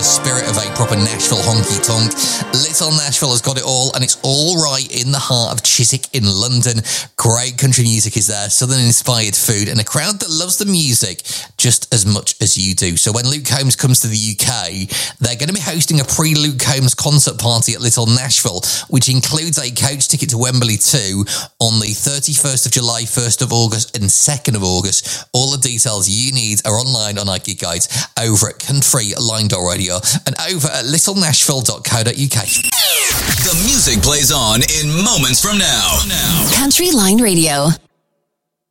spirit of a proper Nashville honky-tonk. Little Nashville has got it all, and it's all right in the heart of Chiswick in London. Great country music is there, southern-inspired food, and a crowd that loves the music just as much as you do. So when Luke Combs comes to the UK, they're going to be hosting a pre-Luke Combs concert party at Little Nashville, which includes a coach ticket to Wembley too on the 31st of July, 1st of August and 2nd of August. All the details you need are online on our gig guides over at countryline.radio and over at littlenashville.co.uk. The music plays on in moments from now. Country Line Radio.